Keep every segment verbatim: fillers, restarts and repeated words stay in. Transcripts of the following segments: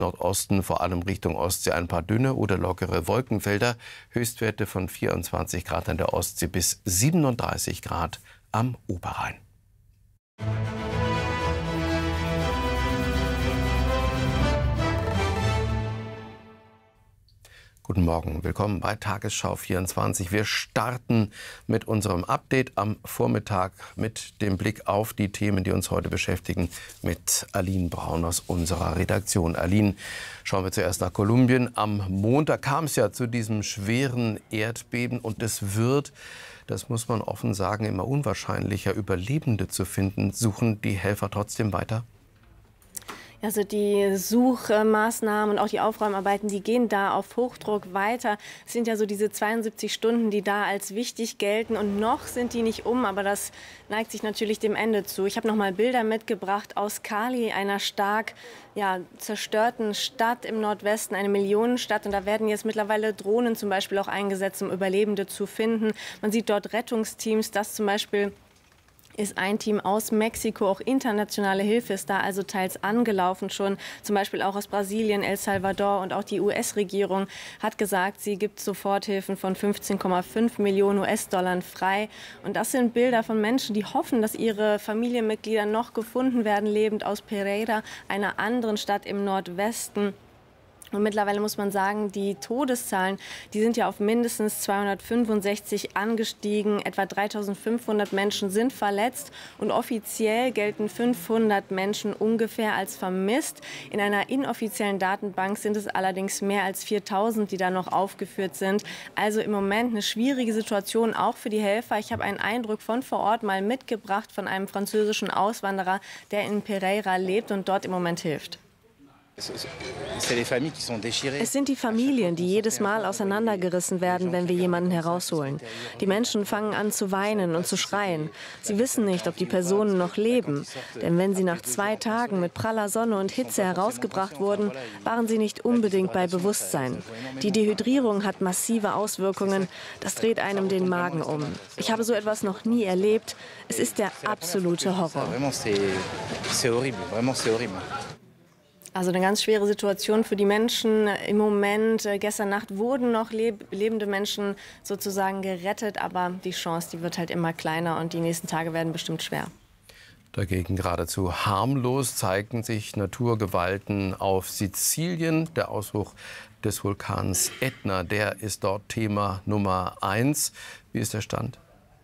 Nordosten, vor allem Richtung Ostsee, ein paar dünne oder lockere Wolkenfelder. Höchstwerte von vierundzwanzig Grad an der Ostsee bis siebenunddreißig Grad am Oberrhein. Guten Morgen, willkommen bei Tagesschau vierundzwanzig. Wir starten mit unserem Update am Vormittag mit dem Blick auf die Themen, die uns heute beschäftigen, mit Aline Braun aus unserer Redaktion. Aline, schauen wir zuerst nach Kolumbien. Am Montag kam es ja zu diesem schweren Erdbeben und es wird, das muss man offen sagen, immer unwahrscheinlicher, Überlebende zu finden. Suchen die Helfer trotzdem weiter? Also die Suchmaßnahmen und auch die Aufräumarbeiten, die gehen da auf Hochdruck weiter. Es sind ja so diese zweiundsiebzig Stunden, die da als wichtig gelten. Und noch sind die nicht um, aber das neigt sich natürlich dem Ende zu. Ich habe noch mal Bilder mitgebracht aus Cali, einer stark ja, zerstörten Stadt im Nordwesten, eine Millionenstadt. Und da werden jetzt mittlerweile Drohnen zum Beispiel auch eingesetzt, um Überlebende zu finden. Man sieht dort Rettungsteams, das zum Beispiel ist ein Team aus Mexiko, auch internationale Hilfe ist da, also teils angelaufen schon, zum Beispiel auch aus Brasilien, El Salvador, und auch die U S-Regierung hat gesagt, sie gibt Soforthilfen von fünfzehn Komma fünf Millionen U S-Dollar frei. Und das sind Bilder von Menschen, die hoffen, dass ihre Familienmitglieder noch gefunden werden, lebend aus Pereira, einer anderen Stadt im Nordwesten. Und mittlerweile muss man sagen, die Todeszahlen, die sind ja auf mindestens zweihundertfünfundsechzig angestiegen. Etwa dreitausendfünfhundert Menschen sind verletzt und offiziell gelten fünfhundert Menschen ungefähr als vermisst. In einer inoffiziellen Datenbank sind es allerdings mehr als viertausend, die da noch aufgeführt sind. Also im Moment eine schwierige Situation auch für die Helfer. Ich habe einen Eindruck von vor Ort mal mitgebracht von einem französischen Auswanderer, der in Pereira lebt und dort im Moment hilft. Es sind die Familien, die jedes Mal auseinandergerissen werden, wenn wir jemanden herausholen. Die Menschen fangen an zu weinen und zu schreien. Sie wissen nicht, ob die Personen noch leben. Denn wenn sie nach zwei Tagen mit praller Sonne und Hitze herausgebracht wurden, waren sie nicht unbedingt bei Bewusstsein. Die Dehydrierung hat massive Auswirkungen. Das dreht einem den Magen um. Ich habe so etwas noch nie erlebt. Es ist der absolute Horror. Also eine ganz schwere Situation für die Menschen im Moment. Gestern Nacht wurden noch leb lebende Menschen sozusagen gerettet, aber die Chance, die wird halt immer kleiner und die nächsten Tage werden bestimmt schwer. Dagegen geradezu harmlos zeigen sich Naturgewalten auf Sizilien. Der Ausbruch des Vulkans Ätna, der ist dort Thema Nummer eins. Wie ist der Stand?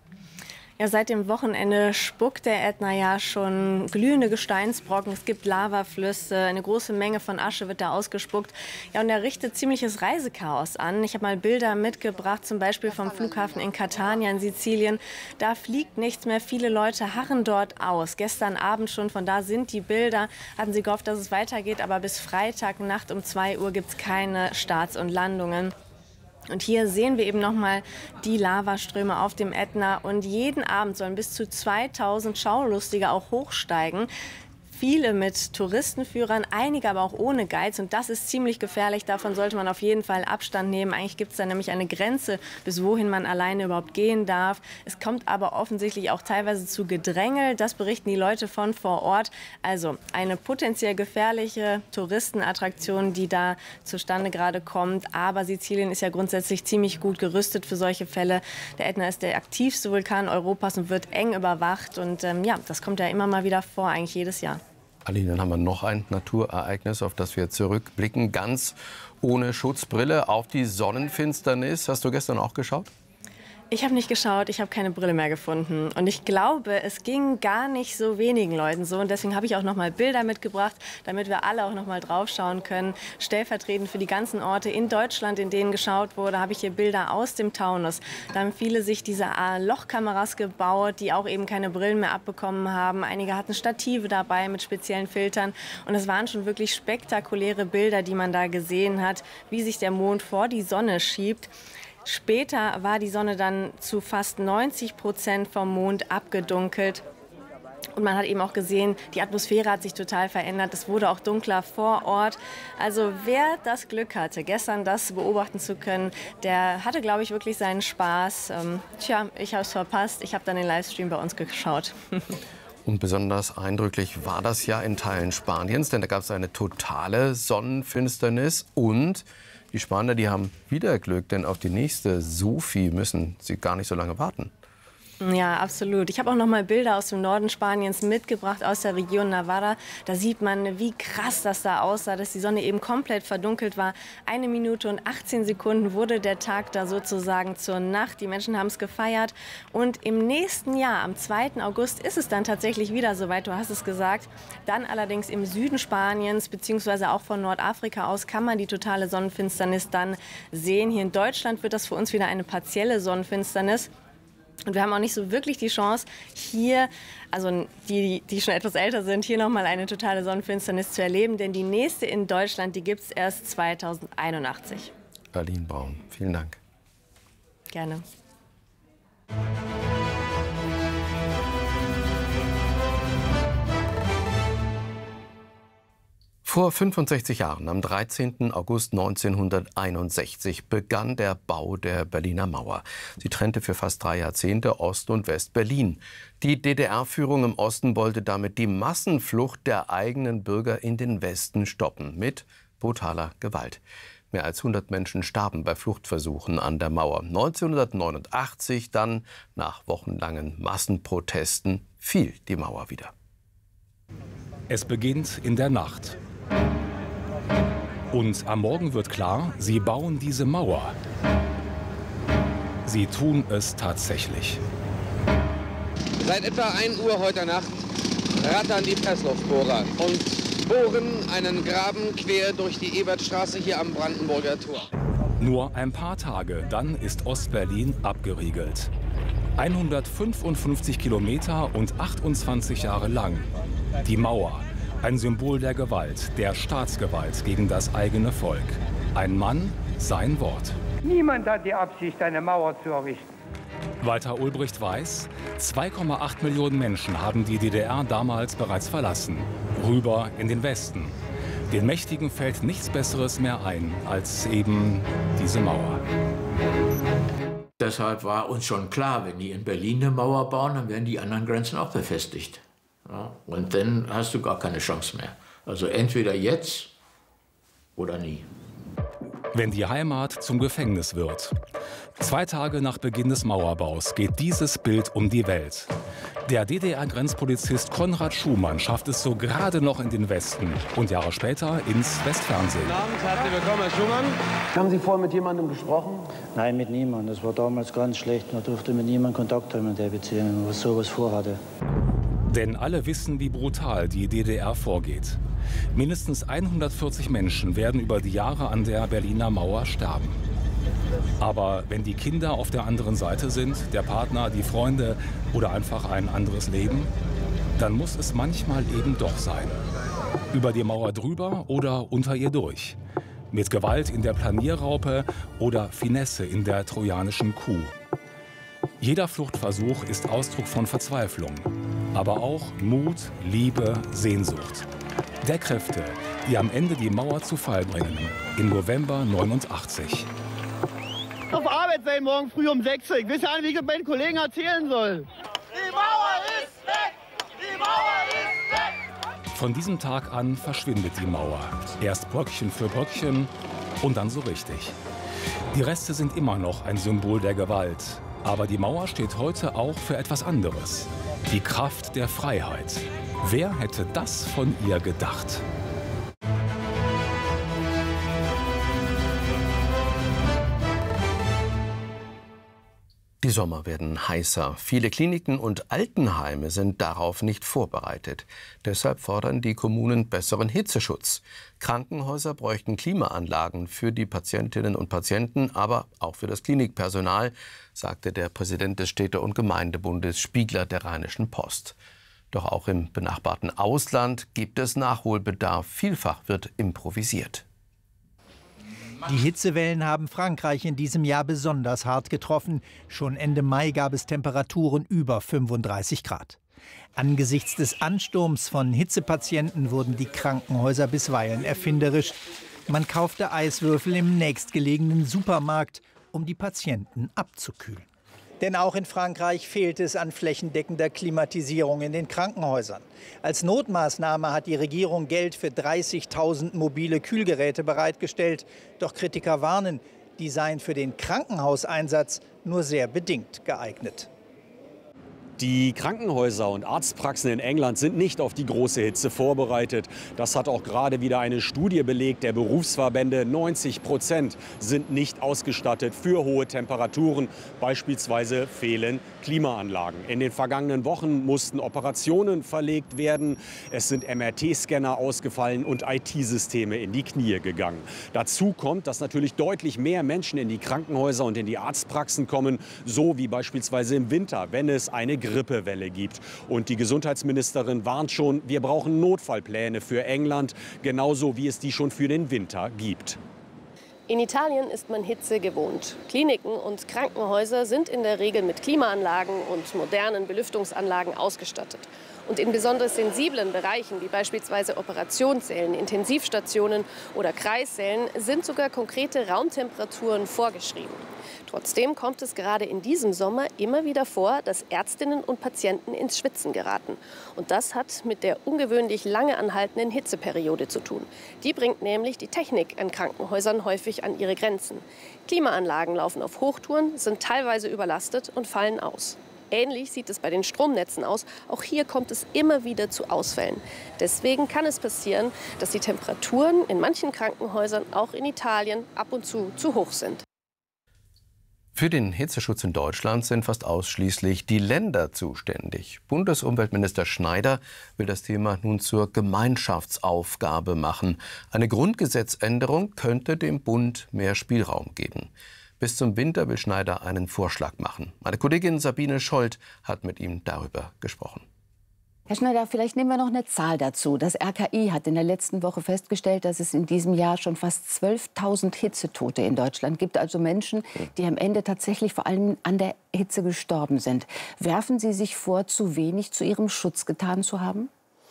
Ja, seit dem Wochenende spuckt der Ätna ja schon glühende Gesteinsbrocken. Es gibt Lavaflüsse, eine große Menge von Asche wird da ausgespuckt. Ja, und er richtet ziemliches Reisechaos an. Ich habe mal Bilder mitgebracht, zum Beispiel vom Flughafen in Catania in Sizilien. Da fliegt nichts mehr, viele Leute harren dort aus. Gestern Abend schon, von da sind die Bilder. Hatten sie gehofft, dass es weitergeht, aber bis Freitagnacht um zwei Uhr gibt es keine Starts und Landungen. Und hier sehen wir eben noch mal die Lavaströme auf dem Ätna. Und jeden Abend sollen bis zu zweitausend Schaulustige auch hochsteigen. Viele mit Touristenführern, einige aber auch ohne Guides. Und das ist ziemlich gefährlich. Davon sollte man auf jeden Fall Abstand nehmen. Eigentlich gibt es da nämlich eine Grenze, bis wohin man alleine überhaupt gehen darf. Es kommt aber offensichtlich auch teilweise zu Gedrängel. Das berichten die Leute von vor Ort. Also eine potenziell gefährliche Touristenattraktion, die da zustande gerade kommt. Aber Sizilien ist ja grundsätzlich ziemlich gut gerüstet für solche Fälle. Der Ätna ist der aktivste Vulkan Europas und wird eng überwacht. Und ähm, ja, das kommt ja immer mal wieder vor, eigentlich jedes Jahr. Aline, dann haben wir noch ein Naturereignis, auf das wir zurückblicken. Ganz ohne Schutzbrille auf die Sonnenfinsternis. Hast du gestern auch geschaut? Ich habe nicht geschaut, ich habe keine Brille mehr gefunden. Und ich glaube, es ging gar nicht so wenigen Leuten so. Und deswegen habe ich auch noch mal Bilder mitgebracht, damit wir alle auch noch mal drauf schauen können. Stellvertretend für die ganzen Orte in Deutschland, in denen geschaut wurde, habe ich hier Bilder aus dem Taunus. Da haben viele sich diese Lochkameras gebaut, die auch eben keine Brillen mehr abbekommen haben. Einige hatten Stative dabei mit speziellen Filtern. Und es waren schon wirklich spektakuläre Bilder, die man da gesehen hat, wie sich der Mond vor die Sonne schiebt. Später war die Sonne dann zu fast neunzig Prozent vom Mond abgedunkelt. Und man hat eben auch gesehen, die Atmosphäre hat sich total verändert. Es wurde auch dunkler vor Ort. Also wer das Glück hatte, gestern das beobachten zu können, der hatte, glaube ich, wirklich seinen Spaß. Ähm, tja, ich habe es verpasst. Ich habe dann den Livestream bei uns geschaut. Und besonders eindrücklich war das ja in Teilen Spaniens, denn da gab es eine totale Sonnenfinsternis. Und die Spanier, die haben wieder Glück, denn auf die nächste Sophie müssen sie gar nicht so lange warten. Ja, absolut. Ich habe auch noch mal Bilder aus dem Norden Spaniens mitgebracht, aus der Region Navarra. Da sieht man, wie krass das da aussah, dass die Sonne eben komplett verdunkelt war. Eine Minute und achtzehn Sekunden wurde der Tag da sozusagen zur Nacht. Die Menschen haben es gefeiert. Und im nächsten Jahr, am zweiten August, ist es dann tatsächlich wieder soweit. Du hast es gesagt. Dann allerdings im Süden Spaniens, beziehungsweise auch von Nordafrika aus, kann man die totale Sonnenfinsternis dann sehen. Hier in Deutschland wird das für uns wieder eine partielle Sonnenfinsternis. Und wir haben auch nicht so wirklich die Chance, hier, also die, die schon etwas älter sind, hier nochmal eine totale Sonnenfinsternis zu erleben. Denn die nächste in Deutschland, die gibt es erst zweitausendeinundachtzig. Aline Braun, vielen Dank. Gerne. Vor fünfundsechzig Jahren, am dreizehnten August neunzehnhunderteinundsechzig, begann der Bau der Berliner Mauer. Sie trennte für fast drei Jahrzehnte Ost- und West-Berlin. Die D D R-Führung im Osten wollte damit die Massenflucht der eigenen Bürger in den Westen stoppen, mit brutaler Gewalt. Mehr als hundert Menschen starben bei Fluchtversuchen an der Mauer. neunzehnhundertneunundachtzig dann, nach wochenlangen Massenprotesten, fiel die Mauer wieder. Es beginnt in der Nacht. Und am Morgen wird klar, sie bauen diese Mauer. Sie tun es tatsächlich. Seit etwa ein Uhr heute Nacht rattern die Pressluftbohrer und bohren einen Graben quer durch die Ebertstraße hier am Brandenburger Tor. Nur ein paar Tage, dann ist Ostberlin abgeriegelt. hundertfünfundfünfzig Kilometer und achtundzwanzig Jahre lang. Die Mauer. Ein Symbol der Gewalt, der Staatsgewalt gegen das eigene Volk. Ein Mann, sein Wort. Niemand hat die Absicht, eine Mauer zu errichten. Walter Ulbricht weiß, zwei Komma acht Millionen Menschen haben die D D R damals bereits verlassen. Rüber in den Westen. Den Mächtigen fällt nichts Besseres mehr ein als eben diese Mauer. Deshalb war uns schon klar, wenn die in Berlin eine Mauer bauen, dann werden die anderen Grenzen auch befestigt. Ja, und dann hast du gar keine Chance mehr. Also entweder jetzt oder nie. Wenn die Heimat zum Gefängnis wird. Zwei Tage nach Beginn des Mauerbaus geht dieses Bild um die Welt. Der D D R-Grenzpolizist Konrad Schumann schafft es so gerade noch in den Westen und Jahre später ins Westfernsehen. Guten Abend, herzlich willkommen, Herr Schumann. Haben Sie vorher mit jemandem gesprochen? Nein, mit niemandem. Das war damals ganz schlecht. Man durfte mit niemandem Kontakt haben in der Beziehung, wenn man sowas vorhatte. Denn alle wissen, wie brutal die D D R vorgeht. Mindestens hundertvierzig Menschen werden über die Jahre an der Berliner Mauer sterben. Aber wenn die Kinder auf der anderen Seite sind, der Partner, die Freunde oder einfach ein anderes Leben, dann muss es manchmal eben doch sein. Über die Mauer drüber oder unter ihr durch. Mit Gewalt in der Planierraupe oder Finesse in der trojanischen Kuh. Jeder Fluchtversuch ist Ausdruck von Verzweiflung, aber auch Mut, Liebe, Sehnsucht. Der Kräfte, die am Ende die Mauer zu Fall bringen, im November neunundachtzig. Auf Arbeit sein, morgen früh um sechs Uhr. Ich weiß ja nicht, wie ich das meinen Kollegen erzählen soll. Die Mauer ist weg! Die Mauer ist weg! Von diesem Tag an verschwindet die Mauer. Erst Bröckchen für Bröckchen und dann so richtig. Die Reste sind immer noch ein Symbol der Gewalt. Aber die Mauer steht heute auch für etwas anderes. Die Kraft der Freiheit. Wer hätte das von ihr gedacht? Die Sommer werden heißer. Viele Kliniken und Altenheime sind darauf nicht vorbereitet. Deshalb fordern die Kommunen besseren Hitzeschutz. Krankenhäuser bräuchten Klimaanlagen für die Patientinnen und Patienten, aber auch für das Klinikpersonal, sagte der Präsident des Städte- und Gemeindebundes Spiegler der Rheinischen Post. Doch auch im benachbarten Ausland gibt es Nachholbedarf. Vielfach wird improvisiert. Die Hitzewellen haben Frankreich in diesem Jahr besonders hart getroffen. Schon Ende Mai gab es Temperaturen über fünfunddreißig Grad. Angesichts des Ansturms von Hitzepatienten wurden die Krankenhäuser bisweilen erfinderisch. Man kaufte Eiswürfel im nächstgelegenen Supermarkt, um die Patienten abzukühlen. Denn auch in Frankreich fehlt es an flächendeckender Klimatisierung in den Krankenhäusern. Als Notmaßnahme hat die Regierung Geld für dreißigtausend mobile Kühlgeräte bereitgestellt. Doch Kritiker warnen, die seien für den Krankenhauseinsatz nur sehr bedingt geeignet. Die Krankenhäuser und Arztpraxen in England sind nicht auf die große Hitze vorbereitet. Das hat auch gerade wieder eine Studie belegt der Berufsverbände. neunzig Prozent sind nicht ausgestattet für hohe Temperaturen. Beispielsweise fehlen Klimaanlagen. In den vergangenen Wochen mussten Operationen verlegt werden. Es sind M R T-Scanner ausgefallen und I T-Systeme in die Knie gegangen. Dazu kommt, dass natürlich deutlich mehr Menschen in die Krankenhäuser und in die Arztpraxen kommen, so wie beispielsweise im Winter, wenn es eine Grippewelle gibt. Und die Gesundheitsministerin warnt schon, wir brauchen Notfallpläne für England, genauso wie es die schon für den Winter gibt. In Italien ist man Hitze gewohnt. Kliniken und Krankenhäuser sind in der Regel mit Klimaanlagen und modernen Belüftungsanlagen ausgestattet. Und in besonders sensiblen Bereichen, wie beispielsweise Operationssälen, Intensivstationen oder Kreissälen, sind sogar konkrete Raumtemperaturen vorgeschrieben. Trotzdem kommt es gerade in diesem Sommer immer wieder vor, dass Ärztinnen und Patienten ins Schwitzen geraten. Und das hat mit der ungewöhnlich lange anhaltenden Hitzeperiode zu tun. Die bringt nämlich die Technik in Krankenhäusern häufig an ihre Grenzen. Klimaanlagen laufen auf Hochtouren, sind teilweise überlastet und fallen aus. Ähnlich sieht es bei den Stromnetzen aus. Auch hier kommt es immer wieder zu Ausfällen. Deswegen kann es passieren, dass die Temperaturen in manchen Krankenhäusern, auch in Italien, ab und zu zu hoch sind. Für den Hitzeschutz in Deutschland sind fast ausschließlich die Länder zuständig. Bundesumweltminister Schneider will das Thema nun zur Gemeinschaftsaufgabe machen. Eine Grundgesetzänderung könnte dem Bund mehr Spielraum geben. Bis zum Winter will Schneider einen Vorschlag machen. Meine Kollegin Sabine Scholz hat mit ihm darüber gesprochen. Herr Schneider, vielleicht nehmen wir noch eine Zahl dazu. Das R K I hat in der letzten Woche festgestellt, dass es in diesem Jahr schon fast zwölftausend Hitzetote in Deutschland gibt. Also Menschen, die am Ende tatsächlich vor allem an der Hitze gestorben sind. Werfen Sie sich vor, zu wenig zu Ihrem Schutz getan zu haben?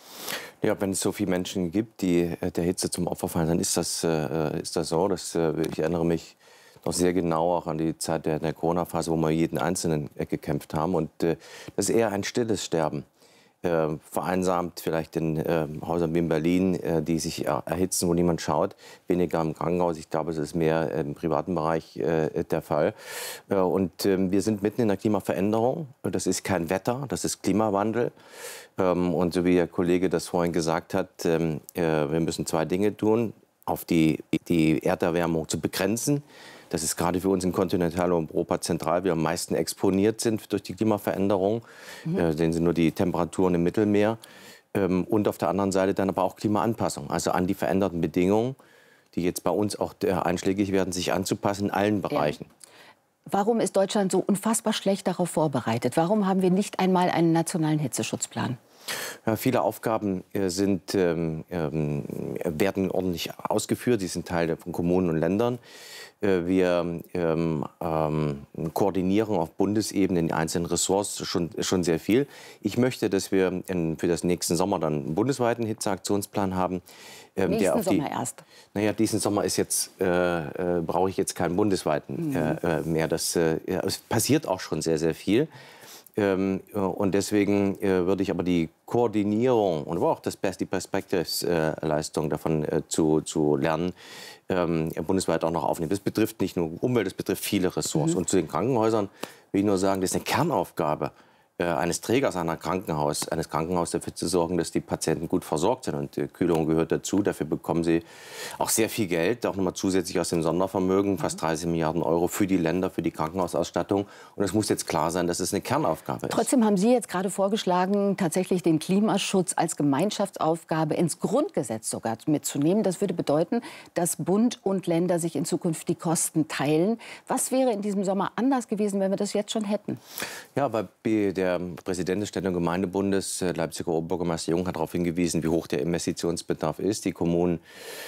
Ja, wenn es so viele Menschen gibt, die der Hitze zum Opfer fallen, dann ist das, äh, ist das so. Das, äh, ich erinnere mich noch sehr genau auch an die Zeit der, der Corona-Phase, wo wir jeden Einzelnen äh, gekämpft haben. Und äh, das ist eher ein stilles Sterben. Äh, vereinsamt vielleicht in äh, Häusern wie in Berlin, äh, die sich er erhitzen, wo niemand schaut. Weniger im Krankenhaus. Ich glaube, es ist mehr im privaten Bereich äh, der Fall. Äh, und äh, wir sind mitten in der Klimaveränderung. Das ist kein Wetter, das ist Klimawandel. Ähm, und so wie der Kollege das vorhin gesagt hat, ähm, äh, wir müssen zwei Dinge tun. Auf die, die Erderwärmung zu begrenzen. Das ist gerade für uns in Kontinentaleuropa zentral. Wir am meisten exponiert sind durch die Klimaveränderung. Mhm. Äh, sehen Sie nur die Temperaturen im Mittelmeer. Ähm, und auf der anderen Seite dann aber auch Klimaanpassung. Also an die veränderten Bedingungen, die jetzt bei uns auch äh, einschlägig werden, sich anzupassen in allen Bereichen. Ja. Warum ist Deutschland so unfassbar schlecht darauf vorbereitet? Warum haben wir nicht einmal einen nationalen Hitzeschutzplan? Ja, viele Aufgaben äh, sind, ähm, ähm, werden ordentlich ausgeführt. Sie sind Teil von Kommunen und Ländern. Äh, wir ähm, ähm, koordinieren auf Bundesebene in den einzelnen Ressorts schon, schon sehr viel. Ich möchte, dass wir in, für das nächsten Sommer dann einen bundesweiten Hitzeaktionsplan haben. Ähm, nächsten der auf die, Sommer erst? Naja, diesen Sommer ist jetzt, äh, äh, brauche ich jetzt keinen bundesweiten mhm. äh, mehr. Das, äh, ja, es passiert auch schon sehr, sehr viel. Ähm, und deswegen äh, würde ich aber die Koordinierung und aber auch das Best, die Perspectives-Leistung äh, davon äh, zu, zu lernen, ähm, bundesweit auch noch aufnehmen. Das betrifft nicht nur Umwelt, das betrifft viele Ressorts. Mhm. Und zu den Krankenhäusern will ich nur sagen, das ist eine Kernaufgabe äh, eines Trägers einer Krankenhaus, eines Krankenhauses dafür zu sorgen, dass die Patienten gut versorgt sind. Und äh, Kühlung gehört dazu. Dafür bekommen sie auch sehr viel Geld, auch nochmal zusätzlich aus dem Sondervermögen, fast dreißig Milliarden Euro für die Länder, für die Krankenhausausstattung. Und es muss jetzt klar sein, dass es eine Kernaufgabe ist. Trotzdem haben Sie jetzt gerade vorgeschlagen, tatsächlich den Klimaschutz als Gemeinschaftsaufgabe ins Grundgesetz sogar mitzunehmen. Das würde bedeuten, dass Bund und Länder sich in Zukunft die Kosten teilen. Was wäre in diesem Sommer anders gewesen, wenn wir das jetzt schon hätten? Ja, weil der Der Präsident des Städte- und Gemeindebundes, Leipziger Oberbürgermeister Jung, hat darauf hingewiesen, wie hoch der Investitionsbedarf ist. Die Kommunen,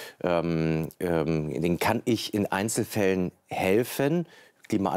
ähm, ähm, denen kann ich in Einzelfällen helfen.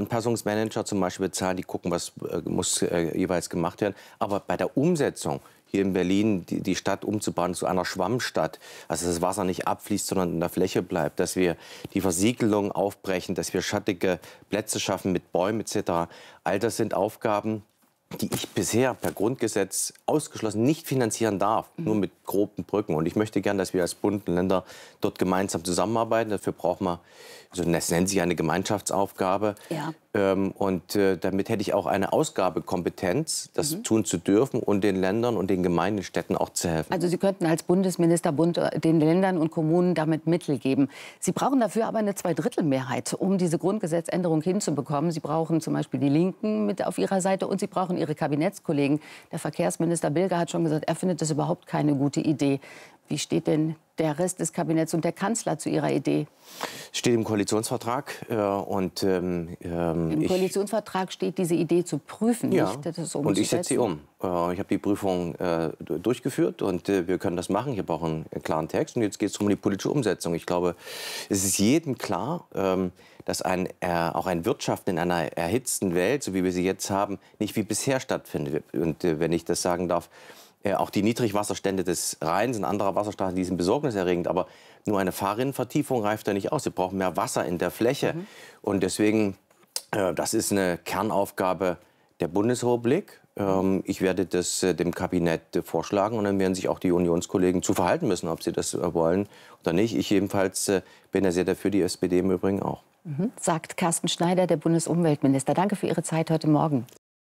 Klimaanpassungsmanager zum Beispiel bezahlen, die gucken, was äh, muss äh, jeweils gemacht werden. Aber bei der Umsetzung hier in Berlin die, die Stadt umzubauen zu einer Schwammstadt. Also dass das Wasser nicht abfließt, sondern in der Fläche bleibt. Dass wir die Versiegelung aufbrechen, dass wir schattige Plätze schaffen mit Bäumen et cetera. All das sind Aufgaben, die ich bisher per Grundgesetz ausgeschlossen nicht finanzieren darf, nur mit groben Brücken. Und ich möchte gern, dass wir als Bund und Länder dort gemeinsam zusammenarbeiten. Dafür braucht man, also das nennt sich eine Gemeinschaftsaufgabe. Ja. Ähm, und äh, damit hätte ich auch eine Ausgabekompetenz, das mhm. tun zu dürfen und den Ländern und den Gemeinden, Städten auch zu helfen. Also Sie könnten als Bundesminister Bund den Ländern und Kommunen damit Mittel geben. Sie brauchen dafür aber eine Zweidrittelmehrheit, um diese Grundgesetzänderung hinzubekommen. Sie brauchen zum Beispiel die Linken mit auf Ihrer Seite und Sie brauchen Ihre Kabinettskollegen. Der Verkehrsminister Bilger hat schon gesagt, er findet das überhaupt keine gute Idee. Wie steht denn der Rest des Kabinetts und der Kanzler zu Ihrer Idee? Steht im Koalitionsvertrag. Äh, und, ähm, ähm, Im Koalitionsvertrag steht, diese Idee zu prüfen. Ja, nicht, das und ich setze sie um. Äh, ich habe die Prüfung äh, durchgeführt und äh, wir können das machen. Ich habe auch einen, einen klaren Text und jetzt geht es um die politische Umsetzung. Ich glaube, es ist jedem klar, ähm, dass ein, äh, auch ein Wirtschaften in einer erhitzten Welt, so wie wir sie jetzt haben, nicht wie bisher stattfindet. Und äh, wenn ich das sagen darf, äh, auch die Niedrigwasserstände des Rheins und anderer Wasserstraßen, die sind besorgniserregend, aber nur eine Fahrrinnenvertiefung reicht da nicht aus. Wir brauchen mehr Wasser in der Fläche. Mhm. Und deswegen, äh, das ist eine Kernaufgabe der Bundesrepublik. Ähm, ich werde das äh, dem Kabinett äh, vorschlagen und dann werden sich auch die Unionskollegen zu verhalten müssen, ob sie das äh, wollen oder nicht. Ich jedenfalls äh, bin ja sehr dafür, die S P D im Übrigen auch. Mhm. Sagt Carsten Schneider, der Bundesumweltminister. Danke für Ihre Zeit heute Morgen.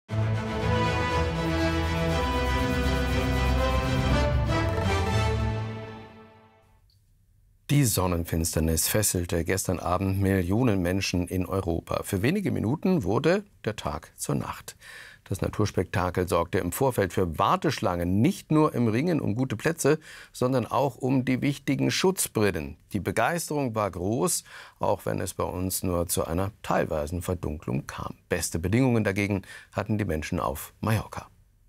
Die Sonnenfinsternis fesselte gestern Abend Millionen Menschen in Europa. Für wenige Minuten wurde der Tag zur Nacht. Das Naturspektakel sorgte im Vorfeld für Warteschlangen, nicht nur im Ringen um gute Plätze, sondern auch um die wichtigen Schutzbrillen. Die Begeisterung war groß, auch wenn es bei uns nur zu einer teilweisen Verdunklung kam. Beste Bedingungen dagegen hatten die Menschen auf Mallorca.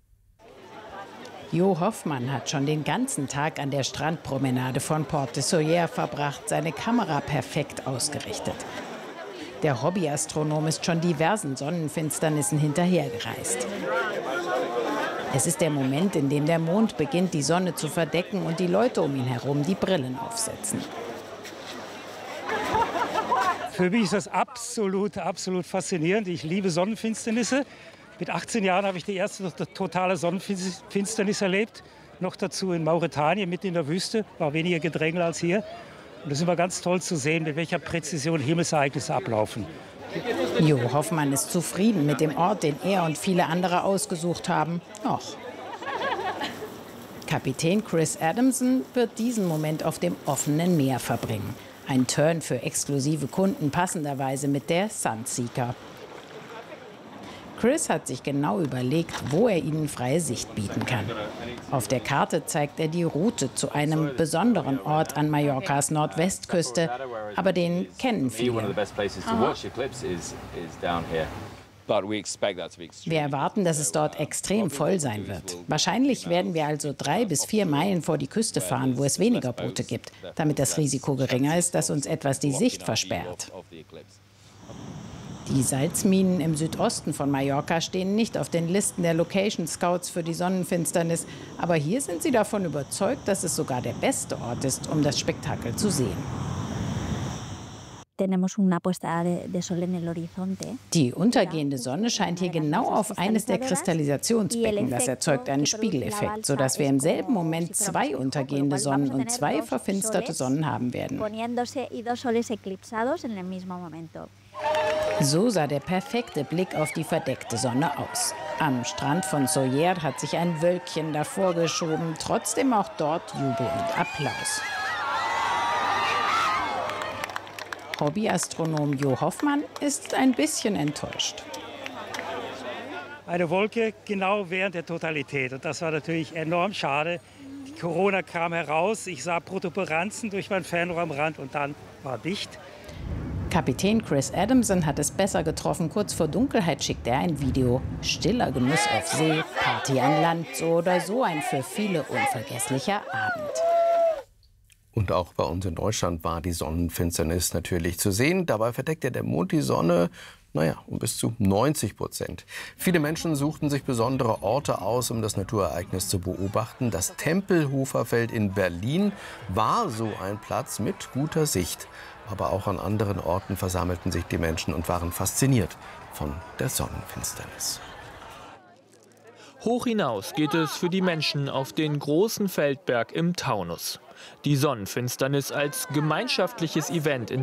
Jo Hoffmann hat schon den ganzen Tag an der Strandpromenade von Port de Sóller verbracht, seine Kamera perfekt ausgerichtet. Der Hobbyastronom ist schon diversen Sonnenfinsternissen hinterhergereist. Es ist der Moment, in dem der Mond beginnt, die Sonne zu verdecken und die Leute um ihn herum die Brillen aufsetzen. Für mich ist das absolut, absolut faszinierend. Ich liebe Sonnenfinsternisse. Mit achtzehn Jahren habe ich die erste totale Sonnenfinsternis erlebt. Noch dazu in Mauretanien, mitten in der Wüste. War weniger Gedrängel als hier. Und es ist immer ganz toll zu sehen, mit welcher Präzision Himmelsereignisse ablaufen. Jo Hoffmann ist zufrieden mit dem Ort, den er und viele andere ausgesucht haben. Och. Kapitän Chris Adamson wird diesen Moment auf dem offenen Meer verbringen. Ein Turn für exklusive Kunden, passenderweise mit der Sunseeker. Chris hat sich genau überlegt, wo er ihnen freie Sicht bieten kann. Auf der Karte zeigt er die Route zu einem besonderen Ort an Mallorcas Nordwestküste, aber den kennen viele. Wir erwarten, dass es dort extrem voll sein wird. Wahrscheinlich werden wir also drei bis vier Meilen vor die Küste fahren, wo es weniger Boote gibt, damit das Risiko geringer ist, dass uns etwas die Sicht versperrt. Die Salzminen im Südosten von Mallorca stehen nicht auf den Listen der Location Scouts für die Sonnenfinsternis. Aber hier sind sie davon überzeugt, dass es sogar der beste Ort ist, um das Spektakel zu sehen. Die untergehende Sonne scheint hier genau auf eines der Kristallisationsbecken. Das erzeugt einen Spiegeleffekt, sodass wir im selben Moment zwei untergehende Sonnen und zwei verfinsterte Sonnen haben werden. So sah der perfekte Blick auf die verdeckte Sonne aus. Am Strand von Sóller hat sich ein Wölkchen davor geschoben, trotzdem auch dort Jubel und Applaus. Hobbyastronom Jo Hoffmann ist ein bisschen enttäuscht. Eine Wolke genau während der Totalität. Und das war natürlich enorm schade. Die Corona kam heraus, ich sah Protuberanzen durch mein Fernrohr am Rand und dann war dicht. Kapitän Chris Adamson hat es besser getroffen. Kurz vor Dunkelheit schickt er ein Video. Stiller Genuss auf See, Party an Land, so oder so ein für viele unvergesslicher Abend. Und auch bei uns in Deutschland war die Sonnenfinsternis natürlich zu sehen. Dabei verdeckte der Mond die Sonne Naja, um bis zu neunzig Prozent. Viele Menschen suchten sich besondere Orte aus, um das Naturereignis zu beobachten. Das Tempelhofer Feld in Berlin war so ein Platz mit guter Sicht. Aber auch an anderen Orten versammelten sich die Menschen und waren fasziniert von der Sonnenfinsternis. Hoch hinaus geht es für die Menschen auf den großen Feldberg im Taunus. Die Sonnenfinsternis als gemeinschaftliches Event in